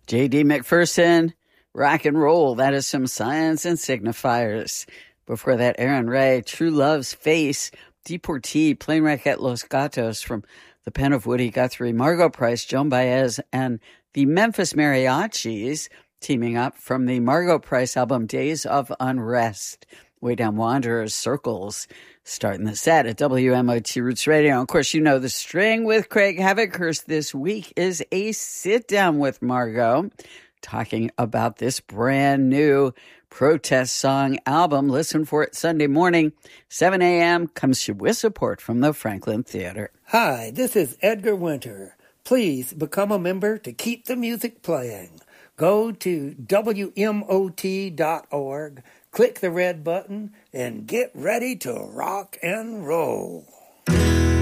J.D. McPherson, Rock and Roll. That is some Science and Signifiers. Before that, Aaron Ray, True Love's Face, Deportee, Plainwreck at Los Gatos from the pen of Woody Guthrie, Margot Price, Joan Baez, and the Memphis Mariachis teaming up from the Margot Price album Days of Unrest. Way Down Wanderers, Circles, starting the set at WMOT Roots Radio. And of course, you know the string with Craig Havikhurst this week is a sit-down with Margot, talking about this brand new protest song album. Listen for it Sunday morning, 7 a.m. Comes to you with support from the Franklin Theater. Hi, this is Edgar Winter. Please become a member to keep the music playing. Go to WMOT.org, click the red button, and get ready to rock and roll.